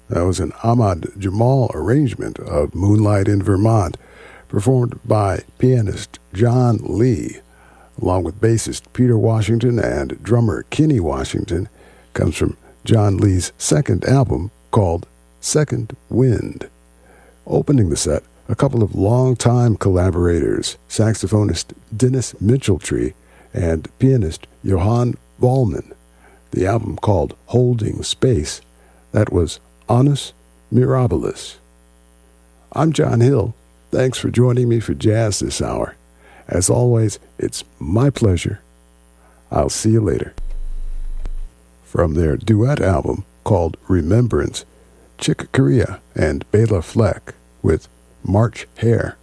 That was an Ahmad Jamal arrangement of Moonlight in Vermont, performed by pianist John Lee, along with bassist Peter Washington and drummer Kenny Washington. Comes from John Lee's second album called Second Wind. Opening the set, a couple of longtime collaborators, saxophonist Dennis Mitchelltree and pianist Johann Ballman. The album called Holding Space, that was Annus Mirabilis. I'm John Hill. Thanks for joining me for Jazz this hour. As always, it's my pleasure. I'll see you later. From their duet album called Remembrance, Chick Corea and Bela Fleck with March Hare.